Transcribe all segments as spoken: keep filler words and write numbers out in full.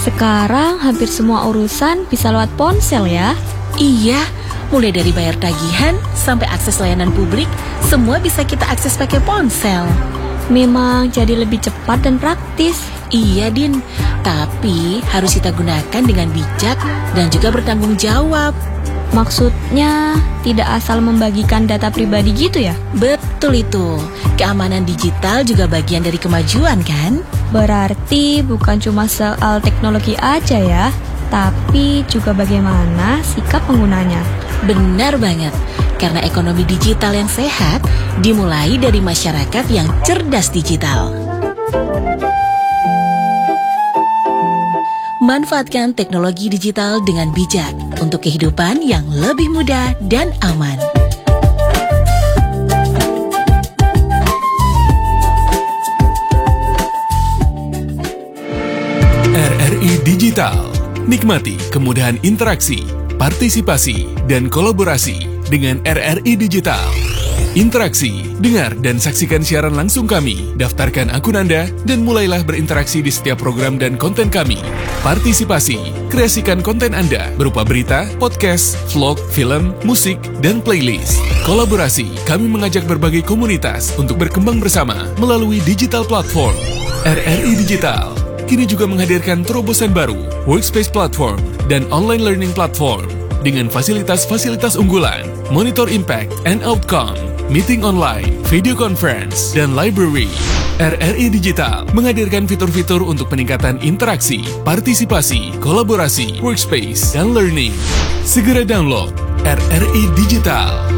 Sekarang hampir semua urusan bisa lewat ponsel ya. Iya, mulai dari bayar tagihan sampai akses layanan publik, semua bisa kita akses pakai ponsel. Memang jadi lebih cepat dan praktis. Iya, Din. Tapi harus kita gunakan dengan bijak dan juga bertanggung jawab. Maksudnya tidak asal membagikan data pribadi gitu ya? Betul itu. Keamanan digital juga bagian dari kemajuan kan? Berarti bukan cuma soal teknologi aja ya, tapi juga bagaimana sikap penggunanya. Benar banget. Karena ekonomi digital yang sehat dimulai dari masyarakat yang cerdas digital. Manfaatkan teknologi digital dengan bijak untuk kehidupan yang lebih mudah dan aman. R R I Digital. Nikmati kemudahan interaksi, partisipasi, dan kolaborasi dengan R R I Digital. Interaksi, dengar dan saksikan siaran langsung kami, daftarkan akun Anda, dan mulailah berinteraksi di setiap program dan konten kami. Partisipasi, kreasikan konten Anda berupa berita, podcast, vlog, film, musik, dan playlist. Kolaborasi, kami mengajak berbagai komunitas untuk berkembang bersama melalui digital platform. R R I Digital kini juga menghadirkan terobosan baru, workspace platform, dan online learning platform dengan fasilitas-fasilitas unggulan, monitor impact and outcome, meeting online, video conference, dan library. R R I Digital menghadirkan fitur-fitur untuk peningkatan interaksi, partisipasi, kolaborasi, workspace, dan learning. Segera download R R I Digital.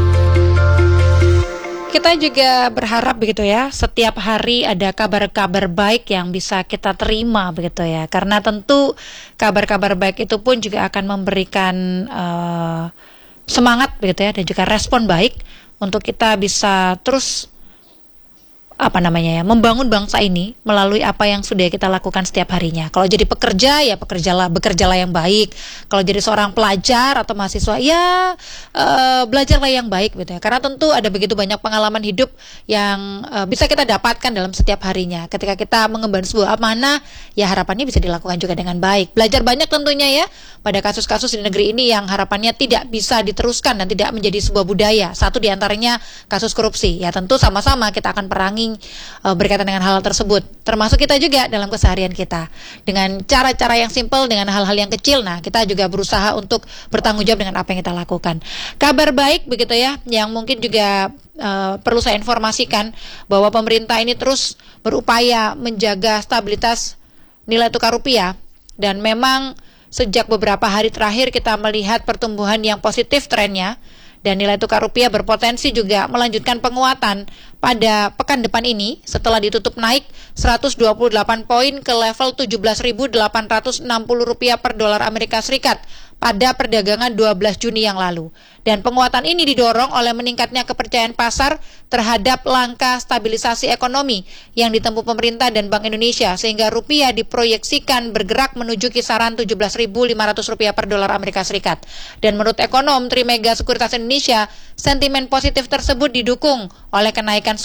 Kita juga berharap begitu ya, setiap hari ada kabar-kabar baik yang bisa kita terima begitu ya. Karena tentu kabar-kabar baik itu pun juga akan memberikan uh, semangat begitu ya, dan juga respon baik untuk kita bisa terus apa namanya ya, membangun bangsa ini melalui apa yang sudah kita lakukan setiap harinya. Kalau jadi pekerja ya pekerjalah, bekerjalah yang baik. Kalau jadi seorang pelajar atau mahasiswa ya uh, belajarlah yang baik gitu ya. Karena tentu ada begitu banyak pengalaman hidup yang uh, bisa kita dapatkan dalam setiap harinya. Ketika kita mengemban sebuah amanah, ya harapannya bisa dilakukan juga dengan baik. Belajar banyak tentunya ya pada kasus-kasus di negeri ini yang harapannya tidak bisa diteruskan dan tidak menjadi sebuah budaya. Satu diantaranya kasus korupsi. Ya tentu sama-sama kita akan perangi berkaitan dengan hal tersebut, termasuk kita juga dalam keseharian kita dengan cara-cara yang simpel, dengan hal-hal yang kecil. Nah, kita juga berusaha untuk bertanggung jawab dengan apa yang kita lakukan. Kabar baik begitu ya, yang mungkin juga uh, perlu saya informasikan bahwa pemerintah ini terus berupaya menjaga stabilitas nilai tukar rupiah, dan memang sejak beberapa hari terakhir kita melihat pertumbuhan yang positif trennya. Dan nilai tukar rupiah berpotensi juga melanjutkan penguatan pada pekan depan ini setelah ditutup naik seratus dua puluh delapan poin ke level tujuh belas ribu delapan ratus enam puluh rupiah per dolar Amerika Serikat pada perdagangan dua belas Juni yang lalu. Dan penguatan ini didorong oleh meningkatnya kepercayaan pasar terhadap langkah stabilisasi ekonomi yang ditempuh pemerintah dan Bank Indonesia, sehingga rupiah diproyeksikan bergerak menuju kisaran tujuh belas ribu lima ratus rupiah per dolar Amerika Serikat. Dan menurut ekonom Trimega Sekuritas Indonesia, sentimen positif tersebut didukung oleh kenaikan